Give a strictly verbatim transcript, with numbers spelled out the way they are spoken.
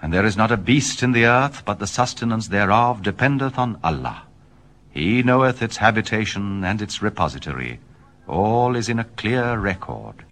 And there is not a beast in the earth, but the sustenance thereof dependeth on Allah. He knoweth its habitation and its repository. All is in a clear record.